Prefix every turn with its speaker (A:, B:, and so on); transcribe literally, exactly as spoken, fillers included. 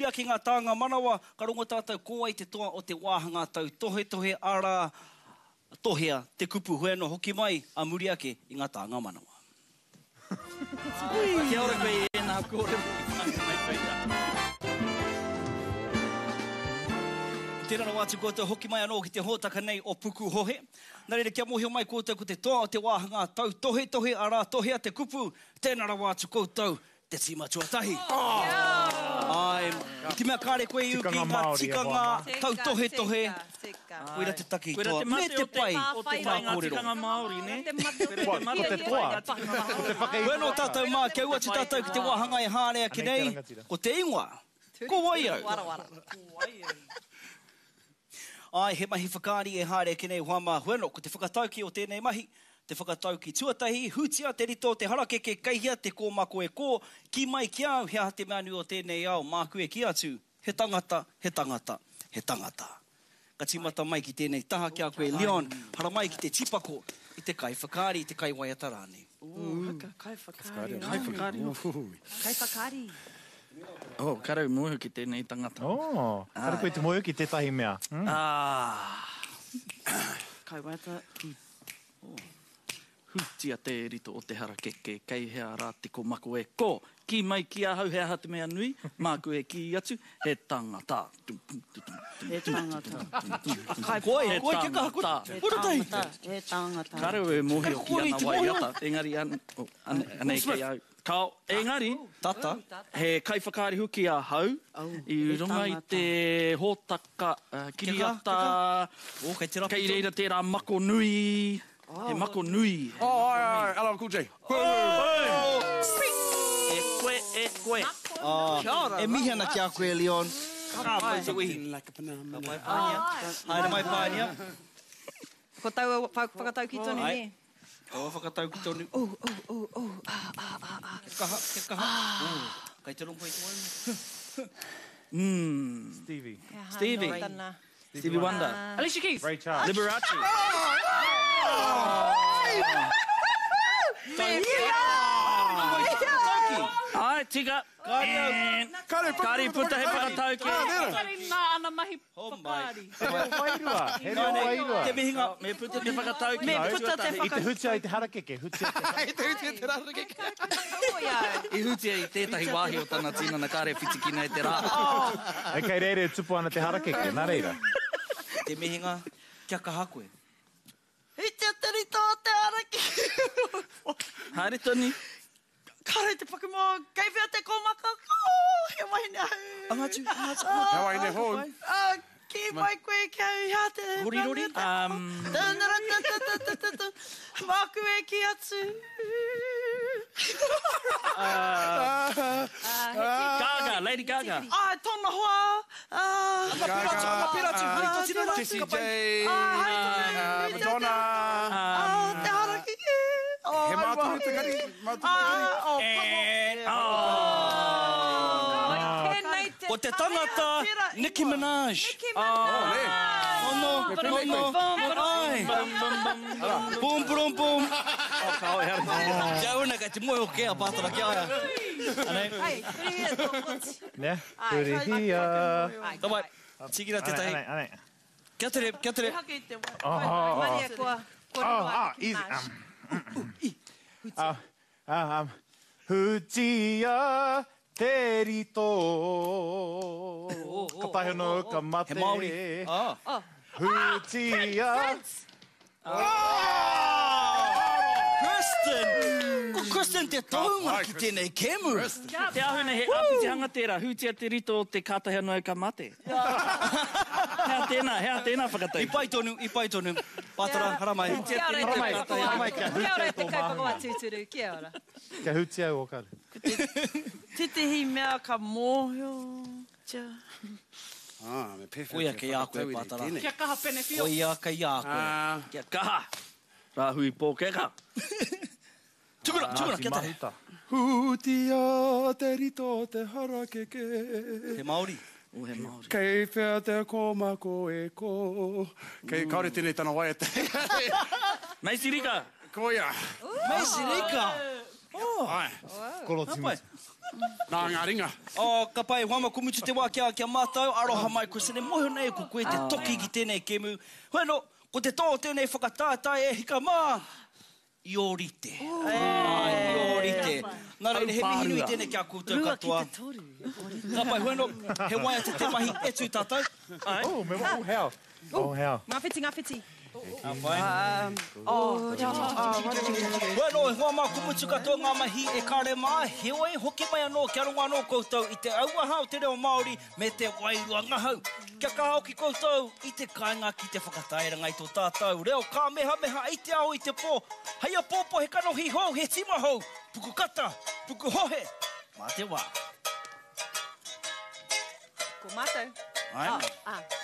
A: muria ki ngā tāngā manawa, ka rongo tātou ko ai te toa o te wāhanga tau tohe tohe ara tohea te kupu hoi no hoki mai a muri ake i ngā tāngā manawa. Kia ora koe e nā kōrero. Tērana wātu koutou hoki mai anō ki te hōtaka nei o puku hohe. Nā reira kia mohio mai koutou ko te toa o te wāhanga tau tohe tohe ara tohea te kupu. Tēnara wātu koutou te tima tuatahi. Ai, ki mea kāre koe iu ki ngā tikanga tau tohe tohe. Koira te taki toa. Me te pai o te ngā tikanga Māori, ne?
B: O te toa.
A: Koe no tātou mā, kia ua tu tātou ki te wāhanga e hārea ki nei. Ko te ingoa. Ko wai au.
C: Wara wara. Ko wai au.
A: Ai, he mahi whakaari e hāre ki nei huama hueno, ko te whakatauki o tēnei mahi, te whakatauki tuatahi, hutia, te rito, te harakeke, kaihia, te kōmako e kō, ki mai ki au, hea te manu o tēnei au, māku e ki atu, he tangata, he tangata, he tangata. Ka timata mai ki tēnei taha ki a koe Leon, hara mai ki te tipako, i te kai whakaari, i te kai waiatarane.
C: Haka, kai whakaari. Kai whakaari. Kai whakaari.
D: Oh, karau moe ki tēnei tangata.
B: Oh, karau koe te moe ki tētahi mea. Mm.
D: Ah.
C: Kai waita.
D: Oh. Hutia te rito o te harakeke, kei hea rā te ko mako e ko. Ki mai ki a hau hea hate mea nui, māku e ki atu, he tangata.
C: He tangata.
A: Koe, koe ke kaha koe.
C: He tangata. He tangata.
D: Karau e mohi o ki ana waiata. Engari anei kei au. Kao, engari,
A: tata,
D: he kai whakaari huki a hau, i runga i te hōtaka, uh, kiriata,
A: oh,
D: kei reira tērā mako nui, he mako nui.
E: Oh, ai, ai, L L Cool J.
D: E koe, e koe.
A: E mihana ki a koe, Leon.
C: Ka mai
A: te wihi. Ka mai pānia. Haere mai pānia.
C: Ko tau whakatau ki tonu ni.
A: O, whakatau ki tonu.
C: Oh, oh, oh, oh, ah, ah, ah, ah.
A: Ke kaha, ke kaha. Kai te rompo i tuanu.
D: Mmm.
B: Stevie.
D: Stevie. Stevie Wonder.
C: Alicia Keys.
B: Ray Charles.
D: Liberace. Ai, tika. Kari. Kari puta he whakatauki.
C: Kari nā ana mahi whakaari.
B: Wairua. He reo wairua.
A: Te mihinga.
D: Me puta te whakatauki.
C: Me puta te
B: I te
C: whakatauki.
B: hutia i te harakeke. Hutia i te
E: Te te harakeke.
D: I hutia i tētahi wāhi o tana tīna na kāre whitikina e te rā.
B: E kai reire tupu ana te harakeke, nā reira.
A: Te mihinga. Kia kaha koe.
C: Hitia te rito o te araki.
D: Haere toni.
C: Kare te whakamoa, kei whia te kōmaka. Oh, he wahine au.
A: Angatu, angatu.
E: He wahine hou.
C: Ah, ki mai koe ki au hea te...
A: Rori, rori.
D: Um,
C: Māku e ki atu.
D: Gaga, Lady Gaga.
C: Ai, tōna hoa.
E: Gaga.
C: Piratu.
E: Jessie J.
C: Ai,
E: Madonna.
C: Ah, te haraki.
E: He māturu te kari. Māturu te kari.
A: O te tangata, Nicki Minaj.
C: Nicki Minaj.
A: Oh, no. No, no. Ai. Boom, boom, boom. Kia una kai te moe o kea pātara kia aia.
C: Ai, huri e tō koti.
B: Ne? Huri hia.
A: Tawai, tikira te tahi.
B: Anei, anei.
A: Kia tere, kia tere.
C: Haki te wai.
B: Oh, oh, oh.
C: Maria kua.
B: Oh, ah, easy. Um, ah, ah, um, hutia te rito. Ka tahi no ka mate.
A: He Māori. Ah.
B: Hutia.
A: Kristen! Ko Kristen te taunga ki tēnei kemu.
D: Te ahuna he apiti hanga tērā, hutia te rito o te kātahi anō e ka mate. Hea tēnā, hea tēnā whakatau.
A: I pai tonu, i pai tonu. Pātara, haramai.
C: Kia ora
B: Haramai,
C: te kaupapa.
B: haramai, kia
C: Kia ora
B: hutia
C: te
B: tō
C: kaupapa
B: mahu.
C: tūturu. Kia ora.
B: Kia hutia o karu.
C: Titihi mea ka mōhio. Tia.
E: Ah, me pewhia.
A: Oia kei a koe, pātara.
C: Kia kaha pene whio.
A: Oia kei a koe.
E: Ah,
D: Kia kaha. Rāhui pō keka.
A: Tukuna, tukuna, kia tahe.
B: Mahuta.
E: hutia te rito te harakeke.
A: He Māori.
D: O he Māori.
E: Kei whea te kōmako e ko. Kei kaore tēnei tana wai e te.
D: Maisi Rika.
E: Koia.
A: Maisi Rika.
E: Ai.
B: Kolo timi.
E: Nā ngā ringa.
A: O, ka pai wama kumutu te wā kia kia mātau, aroha mai ko sene moho nei ko koe te toki ki tēnei kemu. Bueno, ko te tō tēnei whakatātai e hika mā, i orite. I orite. Nā reine, he mihi nui tēnei kia koutou katoa. Ka pai bueno, he waia te te mahi etu tātou.
B: Oh, me oh, how? Oh, how?
C: Ngā whiti, ngā whiti.
A: Bueno, e hoa mā kumutu katoa ngā mahi e kāre mā, he oi hoki mai anō kia rongo anō koutou i te auaha o te reo Māori me te wairua ngahau. Kia kaha ki koutou i te kāinga ki te whakatairanga i tō tātou. Reo kā meha meha i te ao i te pō. Haia pōpō he kanohi hou, he tima hou. Puku kata, puku hohe. Mā te wā.
C: Ko mātou.
A: Ai.
C: Ah.